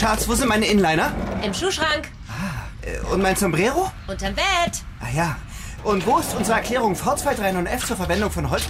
Schatz, wo sind meine Inliner? Im Schuhschrank. Und mein Sombrero? Unterm Bett. Ah ja. Und wo ist unsere Erklärung V239 zur Verwendung von Holz?